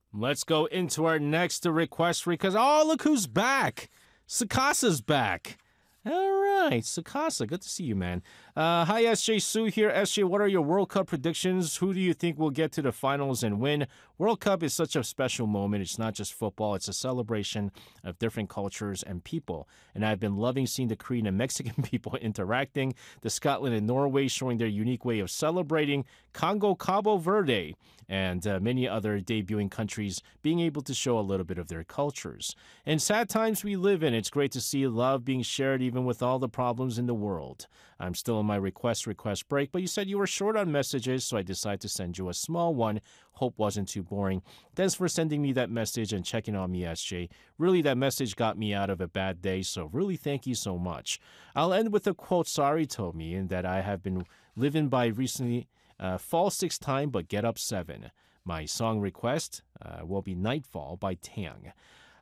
Let's go into our next request because oh, look who's back. Sakasa's back. All right, Sakasa, good to see you, man. Hi, SJ Sue here. SJ, what are your World Cup predictions? Who do you think will get to the finals and win? World Cup is such a special moment. It's not just football, it's a celebration of different cultures and people. And I've been loving seeing the Korean and Mexican people interacting, the Scotland and Norway showing their unique way of celebrating, Congo, Cabo Verde, and many other debuting countries being able to show a little bit of their cultures. In sad times we live in, it's great to see love being shared even with all the problems in the world. I'm still in my request break, but you said you were short on messages, so I decided to send you a small one. Hope wasn't too boring. Thanks for sending me that message and checking on me, SJ. Really, that message got me out of a bad day, so really thank you so much. I'll end with a quote Sari told me, and that I have been living by recently. Fall 6 time, but get up 7. My song request will be Nightfall by Tang.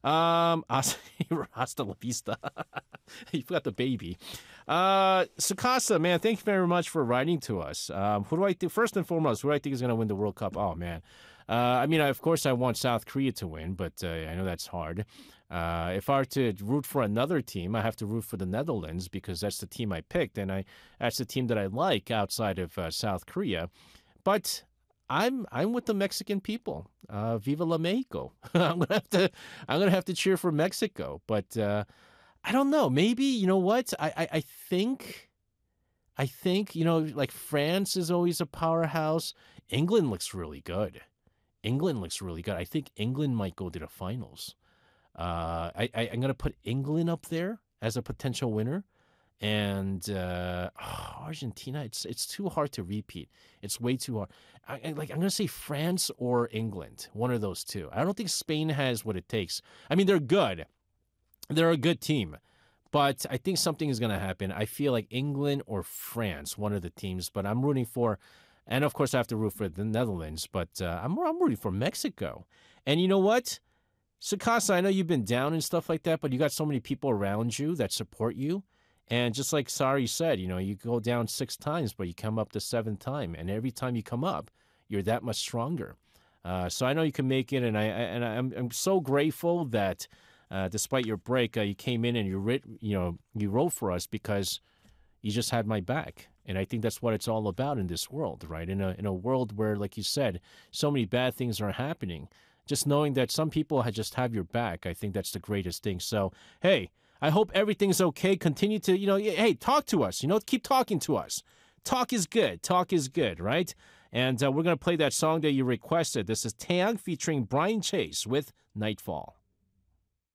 Hasta la vista. You forgot the baby. Sukasa, man, thank you very much for writing to us. Who do I think, first and foremost, who do I think is going to win the World Cup? Oh, man. Of course, I want South Korea to win, but I know that's hard. If I were to root for another team, I have to root for the Netherlands because that's the team I picked, and that's the team that I like outside of South Korea. But I'm with the Mexican people. Viva la Mexico! I'm gonna have to cheer for Mexico. But I don't know. Maybe you know what? I think like France is always a powerhouse. England looks really good. I think England might go to the finals. I'm going to put England up there as a potential winner. And Argentina, it's too hard to repeat. It's way too hard. I'm going to say France or England, one of those two. I don't think Spain has what it takes. I mean, they're good. They're a good team. But I think something is going to happen. I feel like England or France, one of the teams. But I'm rooting for... And, of course, I have to root for the Netherlands, but I'm rooting for Mexico. And you know what? Sukasa, I know you've been down and stuff like that, but you got so many people around you that support you. And just like Sari said, you go down 6 times, but you come up the 7th time. And every time you come up, you're that much stronger. So I know you can make it, and I'm so grateful that despite your break, you came in and you wrote for us because you just had my back. And I think that's what it's all about in this world, right? In a world where, like you said, so many bad things are happening. Just knowing that some people just have your back, I think that's the greatest thing. So, hey, I hope everything's okay. Continue to, hey, talk to us. Keep talking to us. Talk is good, right? And we're going to play that song that you requested. This is Taeyang featuring Brian Chase with Nightfall.